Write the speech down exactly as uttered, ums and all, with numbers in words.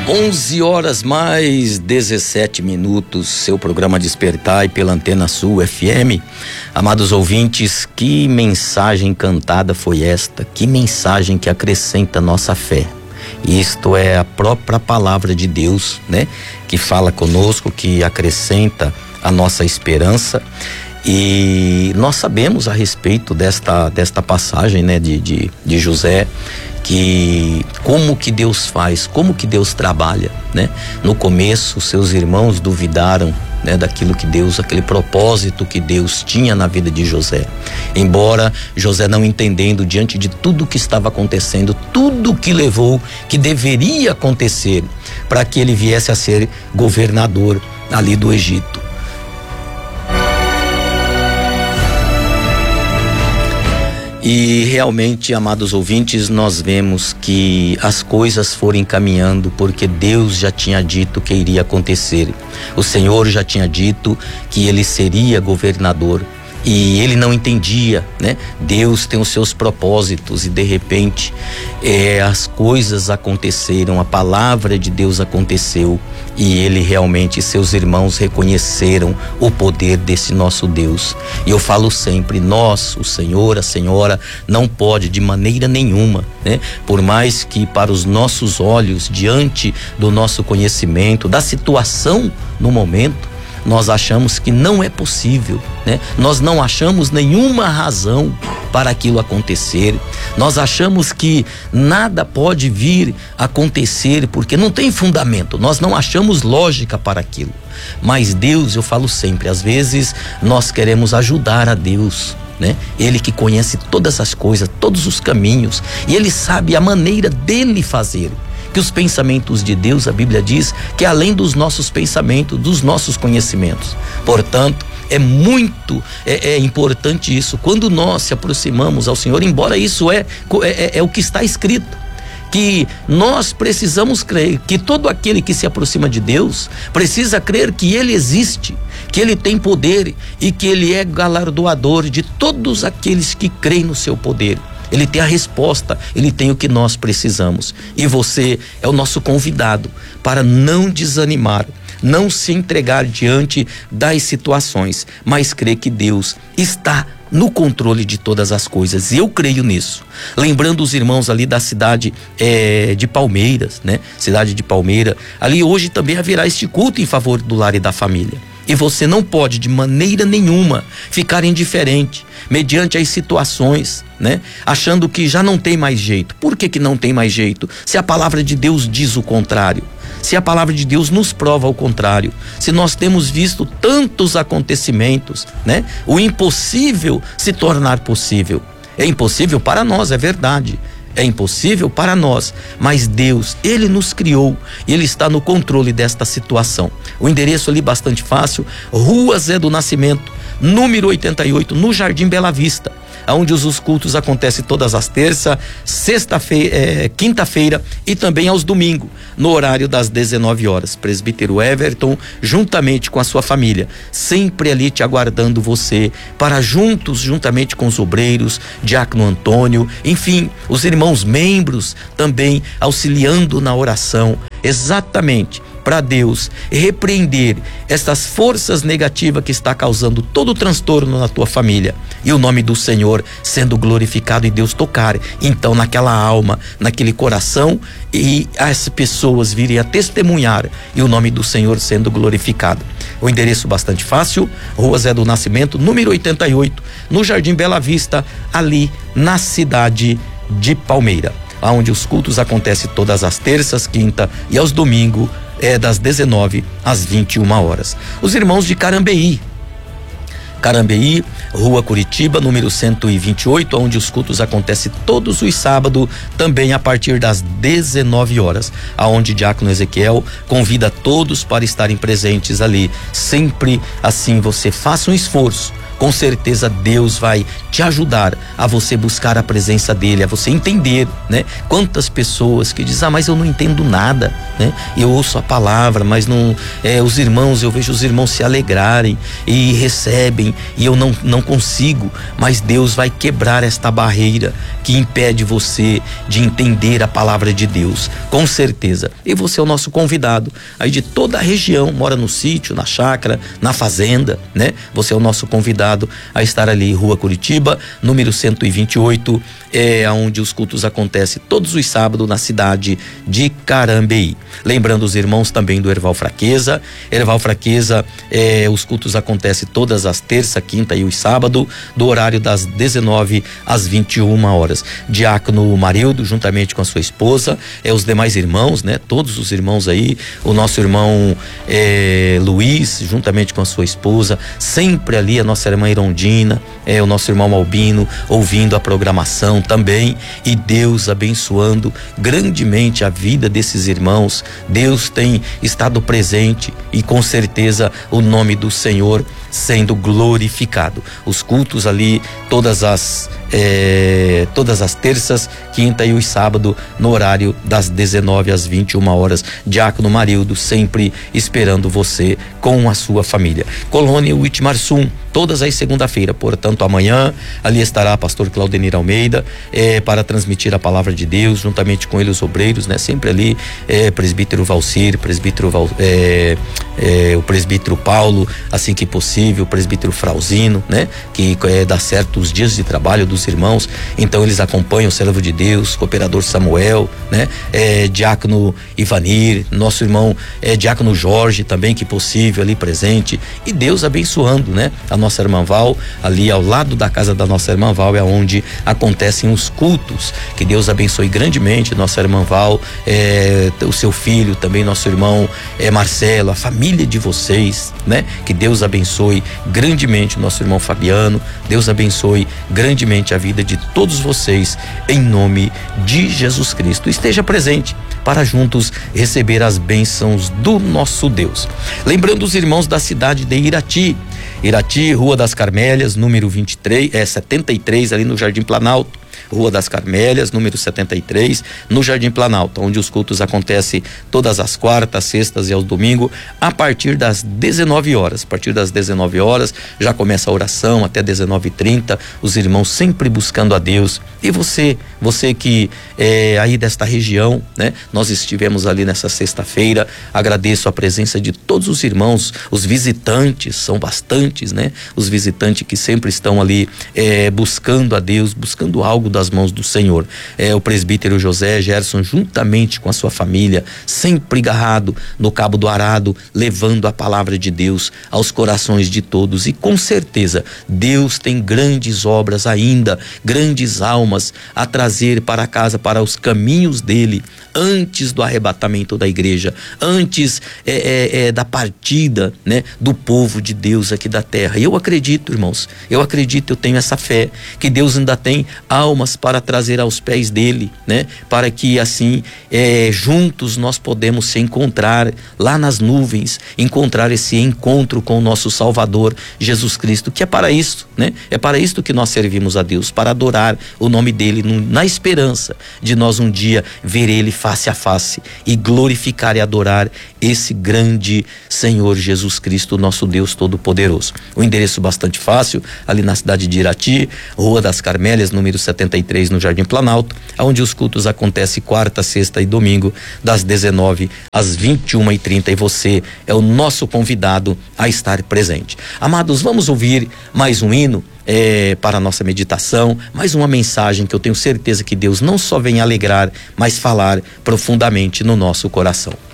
onze horas mais dezessete minutos, seu programa Despertar e pela Antena Sul F M. Amados ouvintes, que mensagem cantada foi esta? Que mensagem que acrescenta nossa fé. Isto é a própria palavra de Deus, né? Que fala conosco, que acrescenta a nossa esperança. E nós sabemos a respeito desta, desta passagem, né? De, de, de José, que como que Deus faz, como que Deus trabalha, né? No começo, seus irmãos duvidaram, né, daquilo que Deus, aquele propósito que Deus tinha na vida de José. Embora José não entendendo diante de tudo que estava acontecendo, tudo que levou, que deveria acontecer para que ele viesse a ser governador ali do Egito. E realmente, amados ouvintes, nós vemos que as coisas foram encaminhando porque Deus já tinha dito que iria acontecer. O Senhor já tinha dito que ele seria governador. E ele não entendia, né? Deus tem os seus propósitos e de repente é, as coisas aconteceram, a palavra de Deus aconteceu e ele realmente, seus irmãos reconheceram o poder desse nosso Deus. E eu falo sempre, nós, o Senhor, a Senhora, não pode de maneira nenhuma, né? Por mais que para os nossos olhos, diante do nosso conhecimento, da situação no momento, nós achamos que não é possível, né? Nós não achamos nenhuma razão para aquilo acontecer. Nós achamos que nada pode vir acontecer porque não tem fundamento. Nós não achamos lógica para aquilo. Mas Deus, eu falo sempre, às vezes nós queremos ajudar a Deus, né? Ele que conhece todas as coisas, todos os caminhos, e ele sabe a maneira dele fazer. Que os pensamentos de Deus, a Bíblia diz que é além dos nossos pensamentos, dos nossos conhecimentos. Portanto, é muito é, é importante isso. Quando nós se aproximamos ao Senhor, embora isso é, é, é o que está escrito, que nós precisamos crer que todo aquele que se aproxima de Deus precisa crer que Ele existe, que Ele tem poder e que Ele é galardoador de todos aqueles que creem no seu poder. Ele tem a resposta, ele tem o que nós precisamos. E você é o nosso convidado para não desanimar, não se entregar diante das situações, mas crer que Deus está no controle de todas as coisas. E eu creio nisso. Lembrando os irmãos ali da cidade é, de Palmeiras, né? Cidade de Palmeira, ali hoje também haverá este culto em favor do lar e da família. E você não pode de maneira nenhuma ficar indiferente mediante as situações, né? Achando que já não tem mais jeito. Por que que não tem mais jeito? Se a palavra de Deus diz o contrário. Se a palavra de Deus nos prova o contrário. Se nós temos visto tantos acontecimentos, né? O impossível se tornar possível. É impossível para nós, é verdade. É impossível para nós, mas Deus, Ele nos criou e Ele está no controle desta situação. O endereço ali bastante fácil, Rua Zé do Nascimento, número oitenta e oito, no Jardim Bela Vista, onde os, os cultos acontecem todas as terças, sexta-feira, é, quinta-feira e também aos domingos, no horário das dezenove horas. Presbítero Everton, juntamente com a sua família, sempre ali te aguardando você, para juntos, juntamente com os obreiros, Diácono Antônio, enfim, os irmãos membros também auxiliando na oração, exatamente para Deus repreender estas forças negativas que está causando todo o transtorno na tua família, e o nome do Senhor sendo glorificado e Deus tocar então naquela alma, naquele coração, e as pessoas virem a testemunhar e o nome do Senhor sendo glorificado. O endereço bastante fácil, Rua Zé do Nascimento, número oitenta e oito, no Jardim Bela Vista, ali na cidade de Palmeira, onde os cultos acontecem todas as terças, quinta e aos domingos, é das dezenove às vinte e uma horas. Os irmãos de Carambeí, Carambeí, Rua Curitiba, número cento e vinte e oito, onde os cultos acontecem todos os sábados, também a partir das dezenove horas, aonde Diácono Ezequiel convida todos para estarem presentes ali. Sempre assim, você faça um esforço com certeza Deus vai te ajudar a você buscar a presença dele, a você entender, né? Quantas pessoas que dizem, ah, mas eu não entendo nada, né? Eu ouço a palavra, mas não, é, os irmãos, eu vejo os irmãos se alegrarem e recebem e eu não, não consigo, mas Deus vai quebrar esta barreira que impede você de entender a palavra de Deus, com certeza. E você é o nosso convidado aí de toda a região, mora no sítio, na chácara, na fazenda, né? Você é o nosso convidado a estar ali, Rua Curitiba, número cento e vinte e oito, é onde os cultos acontecem todos os sábados na cidade de Carambeí. Lembrando os irmãos também do Erval Fraqueza. Erval Fraqueza, é, os cultos acontecem todas as terça, quinta e os sábado, do horário das dezenove às vinte e uma horas. Diácono Marildo, juntamente com a sua esposa, é, os demais irmãos, né? Todos os irmãos aí, o nosso irmão é, Luiz, juntamente com a sua esposa, sempre ali a nossa irmã Irondina, é, o nosso irmão Albino, ouvindo a programação também, e Deus abençoando grandemente a vida desses irmãos. Deus tem estado presente e com certeza o nome do Senhor sendo glorificado. Os cultos ali todas as é, todas as terças, quinta e os sábados no horário das dezenove às vinte e uma horas. Diácono Marildo sempre esperando você com a sua família. Colônia Witmarsum, todas as segunda-feira, portanto amanhã ali estará pastor Claudenir Almeida é, para transmitir a palavra de Deus, juntamente com ele os obreiros, né? Sempre ali é, presbítero Valcir, presbítero Val, é, é, o presbítero Paulo, assim que possível, o presbítero Frauzino, né? Que é, dá certo os dias de trabalho dos irmãos, então eles acompanham o servo de Deus, cooperador Samuel, né? É, diácono Ivanir, nosso irmão é, diácono Jorge também, que possível ali presente, e Deus abençoando, né? A nossa irmã Val, ali ao lado da casa da nossa irmã Val é onde acontecem os cultos. Que Deus abençoe grandemente nossa irmã Val, é, o seu filho também, nosso irmão é, Marcelo, a família de vocês, né? Que Deus abençoe grandemente nosso irmão Fabiano, Deus abençoe grandemente a vida de todos vocês, em nome de Jesus Cristo. Esteja presente para juntos receber as bênçãos do nosso Deus. Lembrando os irmãos da cidade de Irati, Irati, Rua das Carmélias, número vinte e três, é setenta e três, ali no Jardim Planalto. Rua das Carmélias, número setenta e três, no Jardim Planalto, onde os cultos acontecem todas as quartas, sextas e aos domingos, a partir das dezenove horas. A partir das dezenove horas já começa a oração até dezenove e trinta, os irmãos sempre buscando a Deus. E você, você que é aí desta região, né? Nós estivemos ali nessa sexta-feira, agradeço a presença de todos os irmãos, os visitantes, são bastantes, né? Os visitantes que sempre estão ali é, buscando a Deus, buscando algo das mãos do Senhor. É o presbítero José Gerson, juntamente com a sua família, sempre agarrado no cabo do arado, levando a palavra de Deus aos corações de todos. E com certeza Deus tem grandes obras ainda, grandes almas a trazer para casa, para os caminhos dele, antes do arrebatamento da igreja, antes é, é, é, da partida, né, do povo de Deus aqui da terra. E eu acredito, irmãos, eu acredito, eu tenho essa fé que Deus ainda tem almas para trazer aos pés dele, né? Para que assim é, juntos nós podemos se encontrar lá nas nuvens, encontrar esse encontro com o nosso Salvador Jesus Cristo, que é para isso, né? É para isso que nós servimos a Deus, para adorar o nome dele, na esperança de nós um dia ver ele face a face e glorificar e adorar esse grande Senhor Jesus Cristo, nosso Deus Todo-Poderoso. O endereço bastante fácil, ali na cidade de Irati, Rua das Carmélias, número setenta e três, no Jardim Planalto, onde os cultos acontecem quarta, sexta e domingo, das dezenove às vinte e uma e trinta, e você é o nosso convidado a estar presente. Amados, vamos ouvir mais um hino É, para a nossa meditação, mais uma mensagem que eu tenho certeza que Deus não só vem alegrar, mas falar profundamente no nosso coração.